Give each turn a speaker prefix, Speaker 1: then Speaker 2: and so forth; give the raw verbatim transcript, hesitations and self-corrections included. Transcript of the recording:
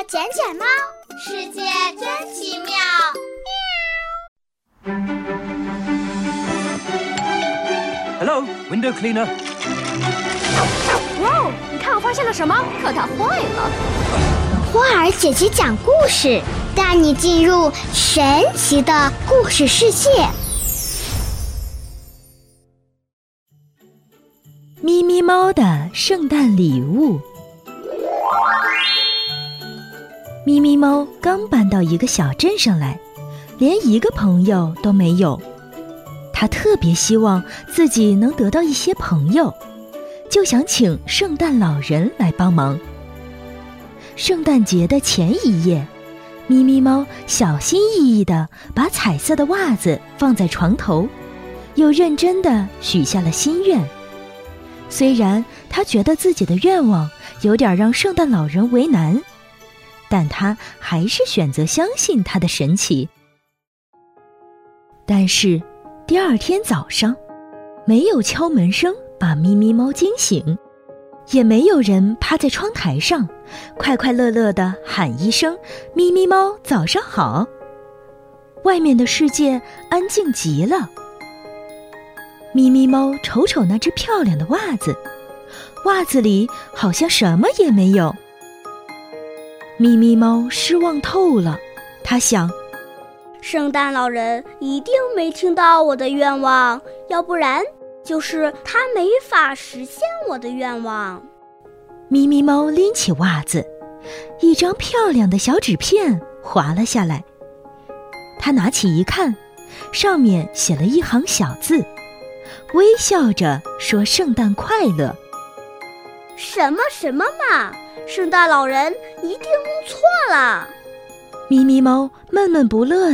Speaker 1: 捡捡猫，世界真奇妙。
Speaker 2: Hello, window cleaner.
Speaker 3: 哇，你看我发现了什么？可它坏了。
Speaker 1: 花儿姐姐讲故事，带你进入神奇的故事世界。
Speaker 4: 咪咪猫的圣诞礼物。咪咪猫刚搬到一个小镇上来，连一个朋友都没有。他特别希望自己能得到一些朋友，就想请圣诞老人来帮忙。圣诞节的前一夜，咪咪猫小心翼翼地把彩色的袜子放在床头，又认真地许下了心愿。虽然他觉得自己的愿望有点让圣诞老人为难，但他还是选择相信他的神奇。但是第二天早上，没有敲门声把咪咪猫惊醒，也没有人趴在窗台上快快乐乐地喊一声咪咪猫早上好。外面的世界安静极了。咪咪猫瞅瞅那只漂亮的袜子，袜子里好像什么也没有。咪咪猫失望透了，它想，
Speaker 5: 圣诞老人一定没听到我的愿望，要不然就是他没法实现我的愿望。
Speaker 4: 咪咪猫拎起袜子，一张漂亮的小纸片滑了下来。他拿起一看，上面写了一行小字，微笑着说圣诞快乐。
Speaker 5: 什么什么嘛，圣诞老人一定弄错了。
Speaker 4: 咪咪猫闷闷不乐